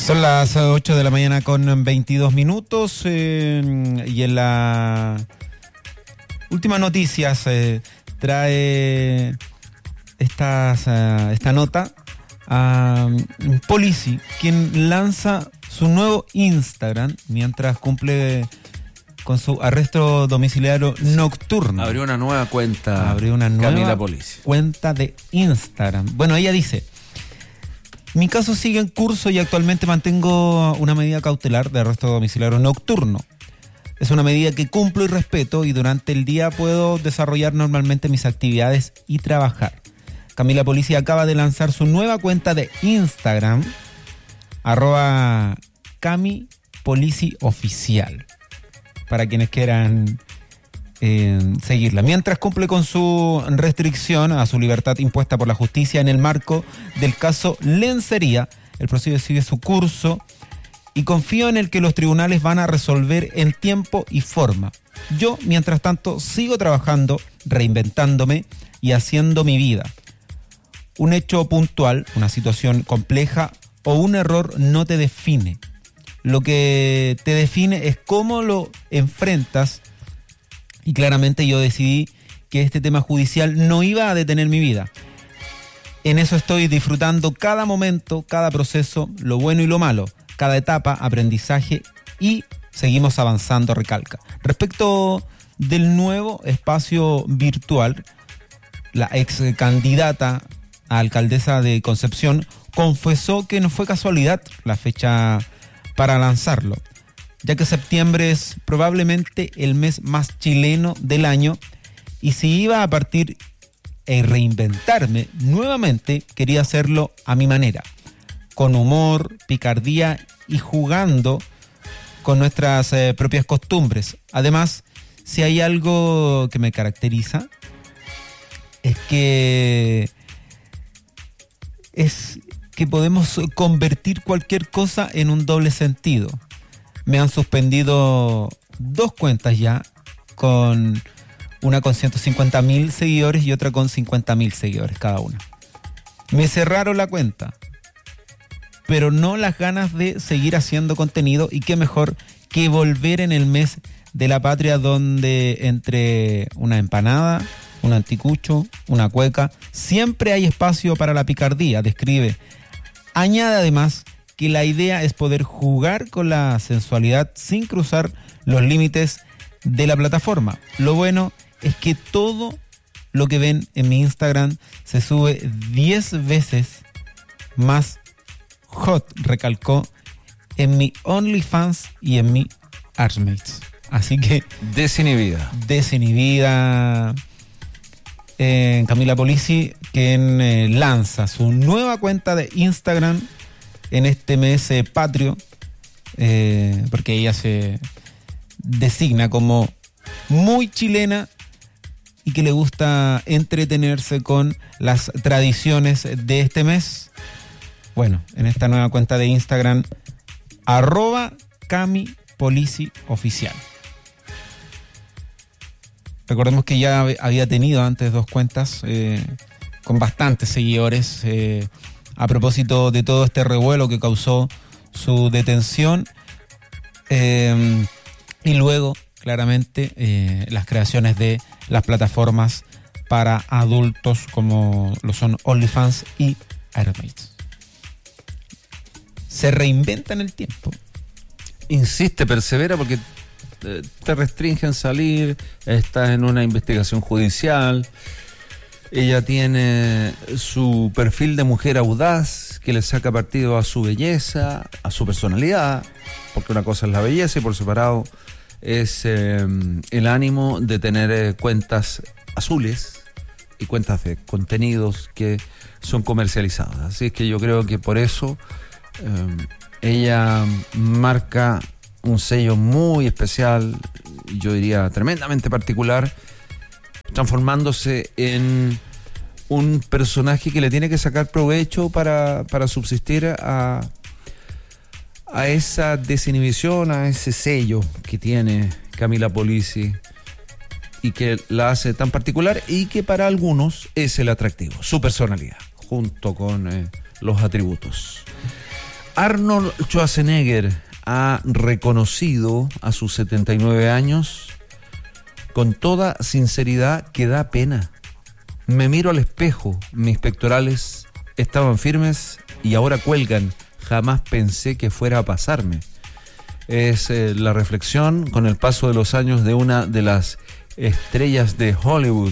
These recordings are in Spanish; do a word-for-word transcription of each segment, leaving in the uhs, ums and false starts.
Son las ocho de la mañana con veintidós minutos eh, y en la última noticias eh, trae estas, uh, esta nota a um, Polici, quien lanza su nuevo Instagram mientras cumple con su arresto domiciliario nocturno. Abrió una nueva cuenta. Abrió una nueva Camila Polici. cuenta de Instagram. Bueno, ella dice: mi caso sigue en curso y actualmente mantengo una medida cautelar de arresto domiciliario nocturno. Es una medida que cumplo y respeto y durante el día puedo desarrollar normalmente mis actividades y trabajar. Camila Polici acaba de lanzar su nueva cuenta de Instagram, arroba Cami Polici Oficial, para quienes quieran eh, seguirla. Mientras cumple con su restricción a su libertad impuesta por la justicia en el marco del caso Lencería, el proceso sigue su curso y confío en el que los tribunales van a resolver en tiempo y forma. Yo, mientras tanto, sigo trabajando, reinventándome y haciendo mi vida. Un hecho puntual, una situación compleja o un error no te define. Lo que te define es cómo lo enfrentas y claramente yo decidí que este tema judicial no iba a detener mi vida. En eso estoy disfrutando cada momento, cada proceso, lo bueno y lo malo, cada etapa, aprendizaje y seguimos avanzando, recalca. Respecto del nuevo espacio virtual, la ex candidata a alcaldesa de Concepción confesó que no fue casualidad la fecha para lanzarlo, ya que septiembre es probablemente el mes más chileno del año y si iba a partir e reinventarme nuevamente, quería hacerlo a mi manera, con humor, picardía y jugando con nuestras eh, propias costumbres. Además, si hay algo que me caracteriza, es que es que podemos convertir cualquier cosa en un doble sentido. Me han suspendido dos cuentas ya, con una con ciento cincuenta mil seguidores y otra con cincuenta mil seguidores cada una. Me cerraron la cuenta, pero no las ganas de seguir haciendo contenido, y qué mejor que volver en el mes de la patria, donde entre una empanada, un anticucho, una cueca, siempre hay espacio para la picardía, describe. Añade además que la idea es poder jugar con la sensualidad sin cruzar los límites de la plataforma. Lo bueno es que todo lo que ven en mi Instagram se sube diez veces más hot, recalcó, en mi OnlyFans y en mi Archmates. Así que desinhibida. Desinhibida. Eh, Camila Polici, quien eh, lanza su nueva cuenta de Instagram en este mes eh, patrio, eh, porque ella se designa como muy chilena y que le gusta entretenerse con las tradiciones de este mes. Bueno, en esta nueva cuenta de Instagram, arroba Cami Polici Oficial. Recordemos que ya había tenido antes dos cuentas eh, con bastantes seguidores eh, a propósito de todo este revuelo que causó su detención eh, y luego claramente eh, las creaciones de las plataformas para adultos como lo son OnlyFans y Aeromates. Se reinventa en el tiempo. Insiste, persevera, porque te restringen salir, estás en una investigación judicial. Ella tiene su perfil de mujer audaz que le saca partido a su belleza, a su personalidad, porque una cosa es la belleza y por separado es eh, el ánimo de tener eh, cuentas azules y cuentas de contenidos que son comercializados. Así es que yo creo que por eso eh, ella marca un sello muy especial, yo diría tremendamente particular, transformándose en un personaje que le tiene que sacar provecho para, para subsistir a, a esa desinhibición, a ese sello que tiene Camila Polici y que la hace tan particular y que para algunos es el atractivo, su personalidad, junto con eh, los atributos. Arnold Schwarzenegger ha reconocido a sus setenta y nueve años con toda sinceridad que da pena. Me miro al espejo, mis pectorales estaban firmes y ahora cuelgan. Jamás pensé que fuera a pasarme. Es eh, la reflexión con el paso de los años de una de las estrellas de Hollywood.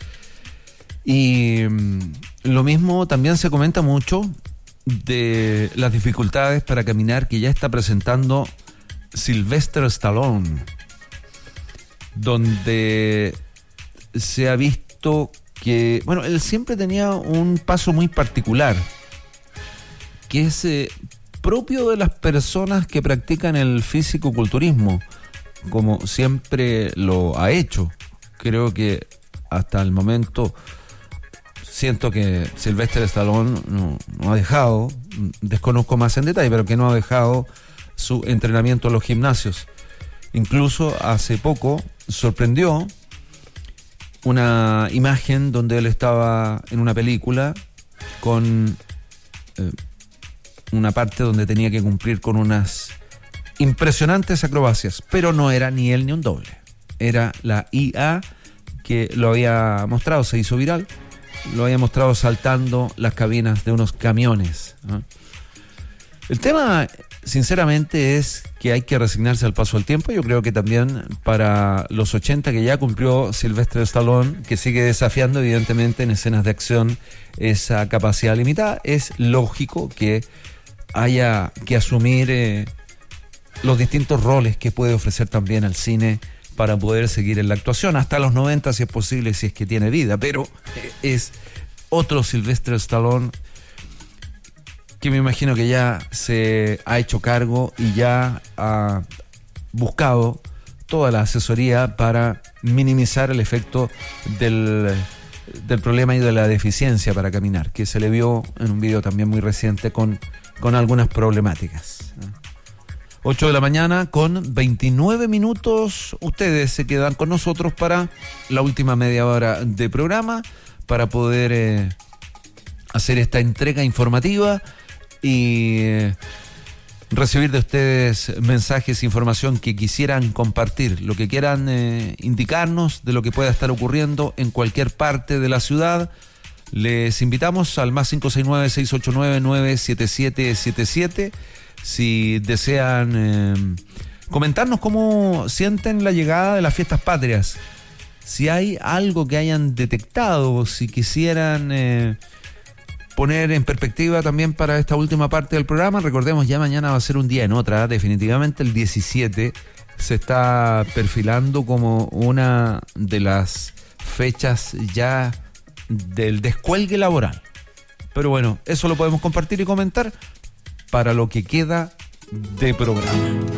Y mm, lo mismo también se comenta mucho de las dificultades para caminar que ya está presentando Sylvester Stallone, donde se ha visto que, bueno, él siempre tenía un paso muy particular, que es eh, propio de las personas que practican el fisicoculturismo, como siempre lo ha hecho. Creo que hasta el momento siento que Sylvester Stallone no, no ha dejado, desconozco más en detalle, pero que no ha dejado su entrenamiento en los gimnasios. Incluso hace poco sorprendió una imagen donde él estaba en una película con eh, una parte donde tenía que cumplir con unas impresionantes acrobacias, pero no era ni él ni un doble. Era la I A que lo había mostrado, se hizo viral, lo había mostrado saltando las cabinas de unos camiones, ¿no? El tema, sinceramente, es que hay que resignarse al paso del tiempo. Yo creo que también para los ochenta que ya cumplió Sylvester Stallone, que sigue desafiando evidentemente en escenas de acción esa capacidad limitada, es lógico que haya que asumir eh, los distintos roles que puede ofrecer también al cine para poder seguir en la actuación, hasta los noventa si es posible, si es que tiene vida, pero eh, es otro Sylvester Stallone que me imagino que ya se ha hecho cargo y ya ha buscado toda la asesoría para minimizar el efecto del, del problema y de la deficiencia para caminar, que se le vio en un video también muy reciente con, con algunas problemáticas. ocho de la mañana con veintinueve minutos. Ustedes se quedan con nosotros para la última media hora de programa, para poder eh, hacer esta entrega informativa y eh, recibir de ustedes mensajes, información que quisieran compartir, lo que quieran eh, indicarnos de lo que pueda estar ocurriendo en cualquier parte de la ciudad. Les invitamos al más cinco seis nueve, seis ocho nueve, nueve siete siete siete siete. Si desean eh, comentarnos cómo sienten la llegada de las fiestas patrias, si hay algo que hayan detectado, si quisieran eh, poner en perspectiva también para esta última parte del programa. Recordemos, ya mañana va a ser un día en otra, definitivamente el diecisiete se está perfilando como una de las fechas ya del descuelgue laboral. Pero bueno, eso lo podemos compartir y comentar para lo que queda de programa.